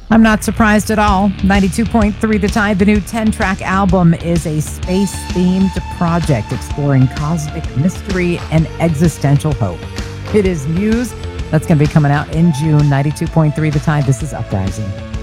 I'm not surprised at all. 92.3 The Tide, the new 10-track album, is a space-themed project exploring cosmic mystery and existential hope. It is Muse. That's going to be coming out in June. 92.3 The Tide. This is Uprising.